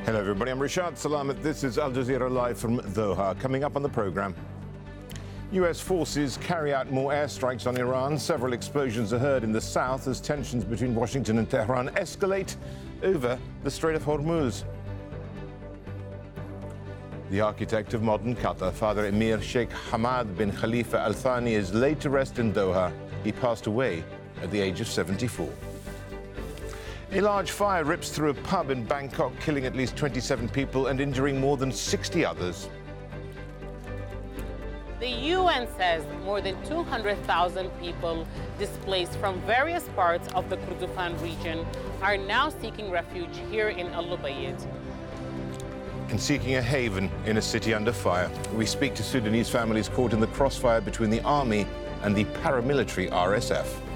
Hello everybody, I'm Rashad Salamat. This is Al Jazeera Live from Doha. Coming up on the programme, US forces carry out more airstrikes on Iran. Several explosions are heard in the south as tensions between Washington and Tehran escalate over the Strait of Hormuz. The architect of modern Qatar, Father Emir Sheikh Hamad bin Khalifa Al Thani, is laid to rest in Doha. He passed away at the age of 74. A large fire rips through a pub in Bangkok, killing at least 27 people and injuring more than 60 others. The UN says more than 200,000 people displaced from various parts of the Kordofan region are now seeking refuge here in Al Ubaid. And seeking a haven in a city under fire. We speak to Sudanese families caught in the crossfire between the army and the paramilitary RSF.